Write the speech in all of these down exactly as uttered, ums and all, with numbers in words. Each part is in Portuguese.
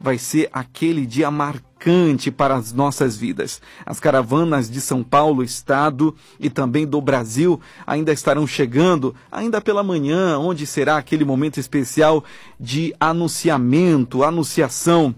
vai ser aquele dia marcante para as nossas vidas. As caravanas de São Paulo, estado e também do Brasil ainda estarão chegando, ainda pela manhã, onde será aquele momento especial de anunciamento, anunciação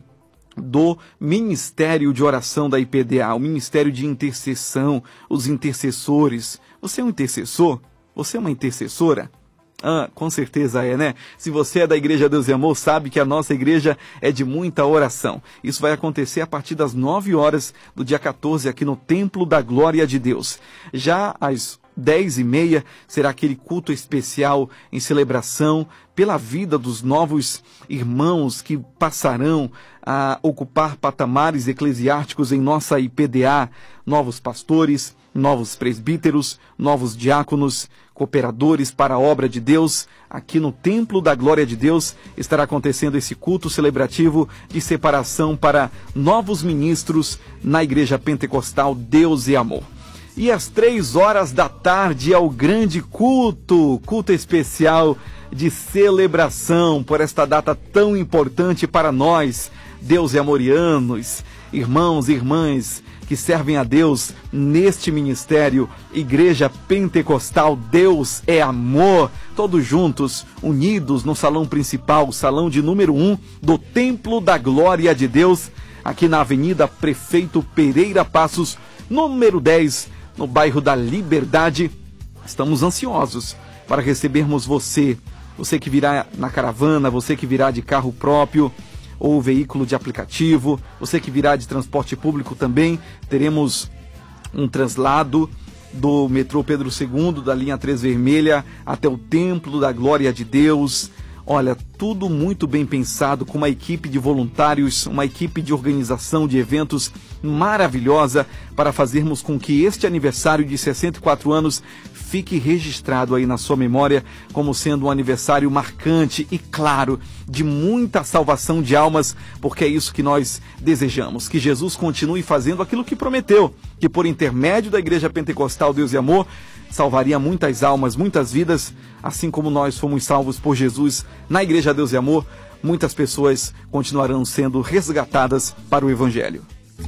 do Ministério de Oração da I P D A, o Ministério de Intercessão, os intercessores. Você é um intercessor? Você é uma intercessora? Ah, com certeza é, né? Se você é da Igreja Deus e Amor, sabe que a nossa igreja é de muita oração. Isso vai acontecer a partir das nove horas do dia quatorze aqui no Templo da Glória de Deus. Já às dez e meia será aquele culto especial em celebração pela vida dos novos irmãos que passarão a ocupar patamares eclesiásticos em nossa I P D A, novos pastores, novos presbíteros, novos diáconos, cooperadores para a obra de Deus. Aqui no Templo da Glória de Deus estará acontecendo esse culto celebrativo de separação para novos ministros na Igreja Pentecostal Deus e Amor. E às três horas da tarde é o grande culto, culto especial de celebração por esta data tão importante para nós, Deus e Amorianos, irmãos e irmãs que servem a Deus neste ministério, Igreja Pentecostal Deus é Amor, todos juntos, unidos no salão principal, o salão de número um do Templo da Glória de Deus, aqui na Avenida Prefeito Pereira Passos, número dez, no bairro da Liberdade. Estamos ansiosos para recebermos você, você que virá na caravana, você que virá de carro próprio, ou veículo de aplicativo, você que virá de transporte público também. Teremos um translado do metrô Pedro segundo, da linha três Vermelha, até o Templo da Glória de Deus. Olha, tudo muito bem pensado, com uma equipe de voluntários, uma equipe de organização de eventos maravilhosa para fazermos com que este aniversário de sessenta e quatro anos fique registrado aí na sua memória como sendo um aniversário marcante e, claro, de muita salvação de almas, porque é isso que nós desejamos, que Jesus continue fazendo aquilo que prometeu, que por intermédio da Igreja Pentecostal Deus e Amor, salvaria muitas almas, muitas vidas, assim como nós fomos salvos por Jesus na Igreja Deus e Amor, muitas pessoas continuarão sendo resgatadas para o Evangelho.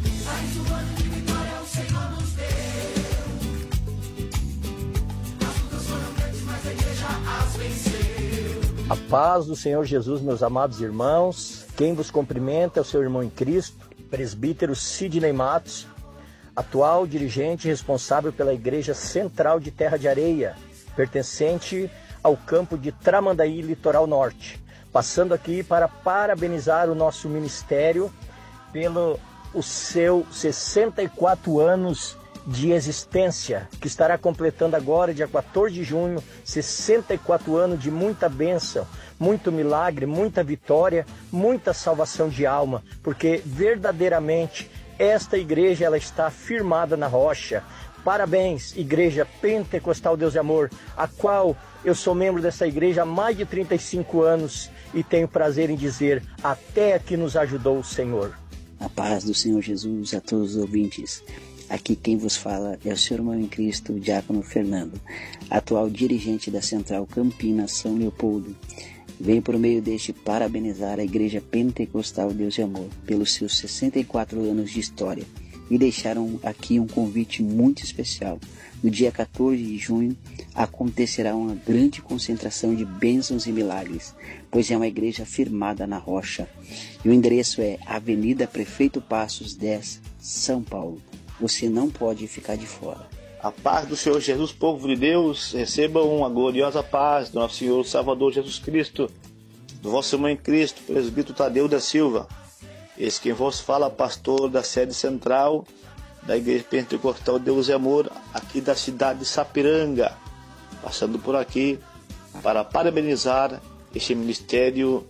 A paz do Senhor Jesus, meus amados irmãos. Quem vos cumprimenta é o seu irmão em Cristo, presbítero Sidney Matos, atual dirigente responsável pela Igreja Central de Terra de Areia, pertencente ao campo de Tramandaí, Litoral Norte. Passando aqui para parabenizar o nosso ministério pelo o seu sessenta e quatro anos de existência, que estará completando agora, dia quatorze de junho, sessenta e quatro anos de muita bênção, muito milagre, muita vitória, muita salvação de alma, porque verdadeiramente esta igreja ela está firmada na rocha. Parabéns, Igreja Pentecostal Deus e Amor, a qual eu sou membro dessa igreja há mais de trinta e cinco anos e tenho prazer em dizer, até aqui nos ajudou o Senhor. A paz do Senhor Jesus a todos os ouvintes. Aqui quem vos fala é o seu irmão em Cristo, o Diácono Fernando, atual dirigente da Central Campinas São Leopoldo. Venho por meio deste parabenizar a Igreja Pentecostal Deus e Amor pelos seus sessenta e quatro anos de história e deixaram aqui um convite muito especial. No dia quatorze de junho acontecerá uma grande concentração de bênçãos e milagres, pois é uma igreja firmada na rocha. E o endereço é Avenida Prefeito Passos dez, São Paulo. Você não pode ficar de fora. A paz do Senhor Jesus, povo de Deus, recebam uma gloriosa paz do nosso Senhor Salvador Jesus Cristo, do vosso irmão em Cristo, presbítero Tadeu da Silva. Esse quem vos fala, pastor da sede central da Igreja Pentecostal Deus e Amor, aqui da cidade de Sapiranga, passando por aqui para parabenizar este ministério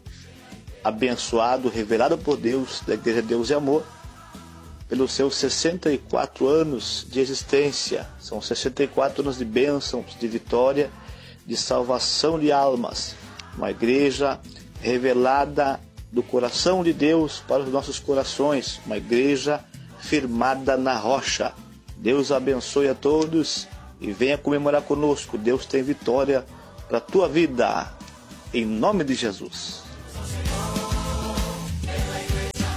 abençoado, revelado por Deus, da Igreja Deus e Amor, pelos seus sessenta e quatro anos de existência. São sessenta e quatro anos de bênçãos, de vitória, de salvação de almas. Uma igreja revelada do coração de Deus para os nossos corações. Uma igreja firmada na rocha. Deus abençoe a todos e venha comemorar conosco. Deus tem vitória para a tua vida. Em nome de Jesus.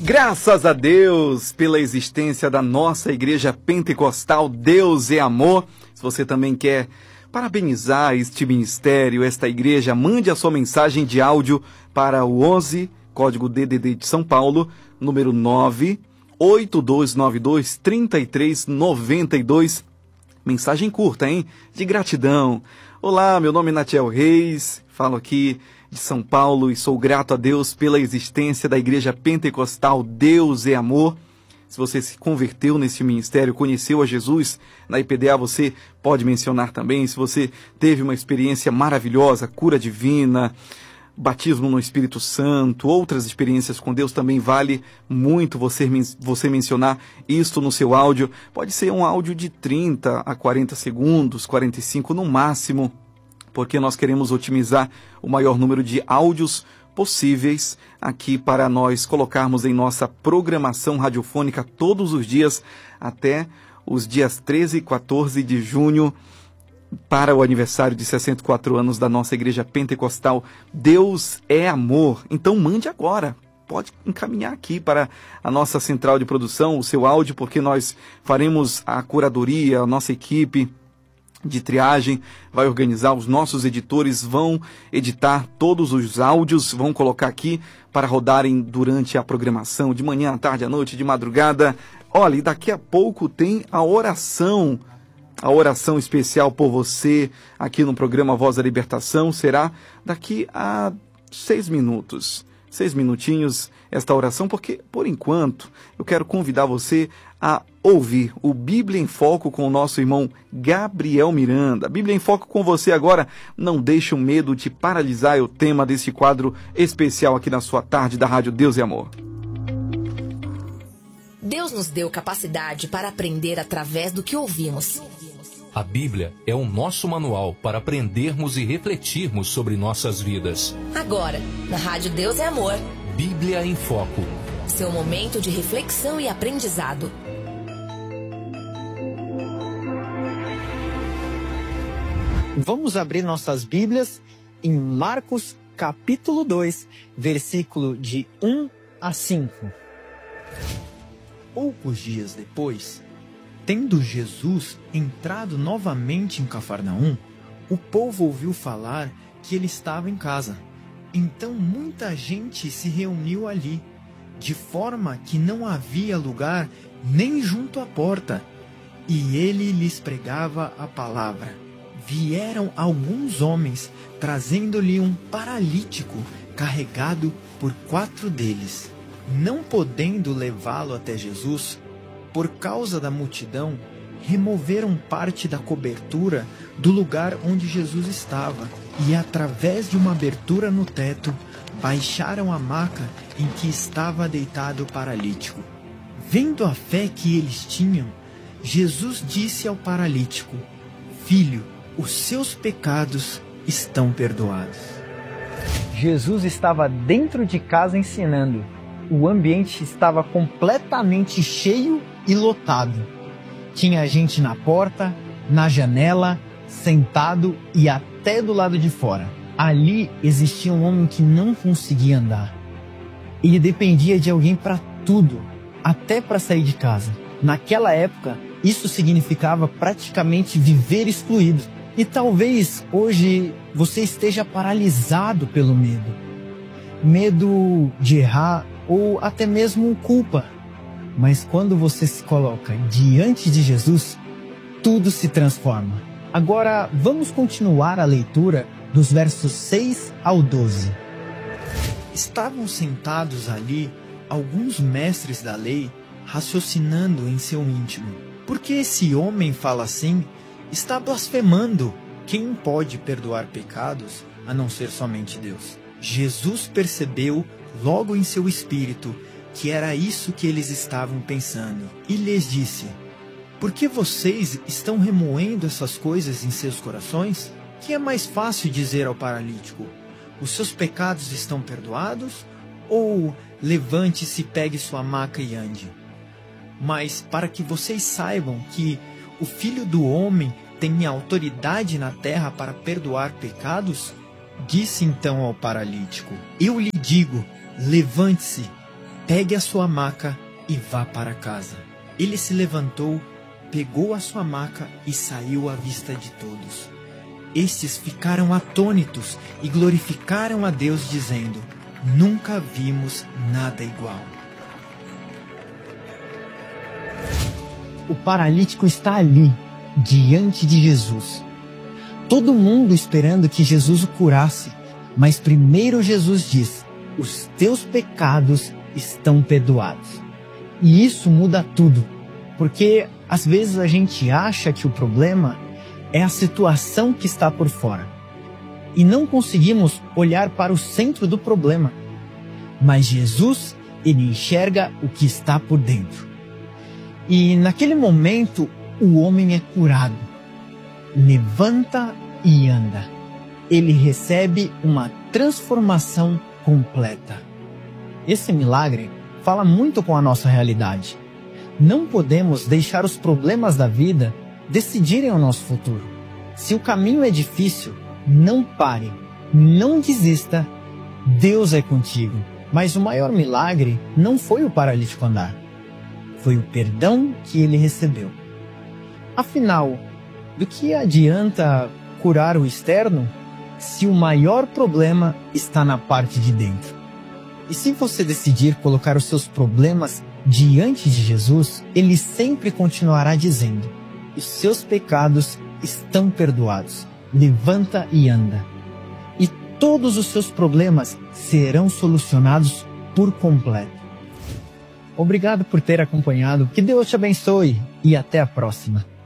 Graças a Deus pela existência da nossa igreja pentecostal Deus é Amor. Se você também quer parabenizar este ministério, esta igreja, mande a sua mensagem de áudio para o onze, código D D D de São Paulo, número nove oito dois nove dois, três três nove dois. Mensagem curta, hein? De gratidão. Olá, meu nome é Natiel Reis, falo aqui de São Paulo e sou grato a Deus pela existência da Igreja Pentecostal Deus é Amor. Se você se converteu nesse ministério, conheceu a Jesus na I P D A, você pode mencionar também. Se você teve uma experiência maravilhosa, cura divina, batismo no Espírito Santo, outras experiências com Deus, também vale muito você, você mencionar isto no seu áudio. Pode ser um áudio de trinta a quarenta segundos, quarenta e cinco no máximo, porque nós queremos otimizar o maior número de áudios possíveis aqui para nós colocarmos em nossa programação radiofônica todos os dias até os dias treze e quatorze de junho, para o aniversário de sessenta e quatro anos da nossa Igreja Pentecostal Deus é Amor. Então mande agora, pode encaminhar aqui para a nossa central de produção o seu áudio, porque nós faremos a curadoria, a nossa equipe de triagem vai organizar, os nossos editores vão editar todos os áudios, vão colocar aqui para rodarem durante a programação, de manhã, à tarde, à noite, de madrugada. Olha, e daqui a pouco tem a oração, a oração especial por você aqui no programa Voz da Libertação, será daqui a seis minutos. Seis minutinhos esta oração, porque, por enquanto, eu quero convidar você a ouvir o Bíblia em Foco com o nosso irmão Gabriel Miranda. Bíblia em Foco com você agora. Não deixe o medo te paralisar, é o tema desse quadro especial aqui na sua tarde da Rádio Deus e Amor. Deus nos deu capacidade para aprender através do que ouvimos. A Bíblia é o nosso manual para aprendermos e refletirmos sobre nossas vidas. Agora, na Rádio Deus é Amor. Bíblia em Foco. Seu momento de reflexão e aprendizado. Vamos abrir nossas Bíblias em Marcos capítulo dois, versículo de um a cinco. Poucos dias depois, tendo Jesus entrado novamente em Cafarnaum, o povo ouviu falar que ele estava em casa. Então muita gente se reuniu ali, de forma que não havia lugar nem junto à porta, e ele lhes pregava a palavra. Vieram alguns homens, trazendo-lhe um paralítico, carregado por quatro deles. Não podendo levá-lo até Jesus, por causa da multidão, removeram parte da cobertura do lugar onde Jesus estava e, através de uma abertura no teto, baixaram a maca em que estava deitado o paralítico. Vendo a fé que eles tinham, Jesus disse ao paralítico: Filho, os seus pecados estão perdoados. Jesus estava dentro de casa ensinando. O ambiente estava completamente cheio e lotado. Tinha gente na porta, na janela, sentado e até do lado de fora. Ali existia um homem que não conseguia andar. Ele dependia de alguém para tudo, até para sair de casa. Naquela época, isso significava praticamente viver excluído. E talvez hoje você esteja paralisado pelo medo. Medo de errar ou até mesmo culpa. Mas quando você se coloca diante de Jesus, tudo se transforma. Agora vamos continuar a leitura dos versos seis ao doze. Estavam sentados ali alguns mestres da lei, raciocinando em seu íntimo. Por que esse homem fala assim? Está blasfemando. Quem pode perdoar pecados a não ser somente Deus? Jesus percebeu logo em seu espírito que era isso que eles estavam pensando, e lhes disse: Por que vocês estão remoendo essas coisas em seus corações? Que é mais fácil dizer ao paralítico: os seus pecados estão perdoados? Ou levante-se, pegue sua maca e ande? Mas para que vocês saibam que o Filho do Homem tem autoridade na terra para perdoar pecados, disse então ao paralítico: Eu lhe digo, levante-se, pegue a sua maca e vá para casa. Ele se levantou, pegou a sua maca e saiu à vista de todos. Estes ficaram atônitos e glorificaram a Deus, dizendo: nunca vimos nada igual. O paralítico está ali, diante de Jesus. Todo mundo esperando que Jesus o curasse, mas primeiro Jesus diz: os teus pecados estão perdoados. E isso muda tudo, porque às vezes a gente acha que o problema é a situação que está por fora, e não conseguimos olhar para o centro do problema. Mas Jesus, ele enxerga o que está por dentro. E naquele momento, o homem é curado. Levanta e anda. Ele recebe uma transformação completa. Esse milagre fala muito com a nossa realidade. Não podemos deixar os problemas da vida decidirem o nosso futuro. Se o caminho é difícil, não pare, não desista. Deus é contigo. Mas o maior milagre não foi o paralítico andar. Foi o perdão que ele recebeu. Afinal, do que adianta curar o externo se o maior problema está na parte de dentro? E se você decidir colocar os seus problemas diante de Jesus, ele sempre continuará dizendo: os seus pecados estão perdoados. Levanta e anda. E todos os seus problemas serão solucionados por completo. Obrigado por ter acompanhado. Que Deus te abençoe e até a próxima.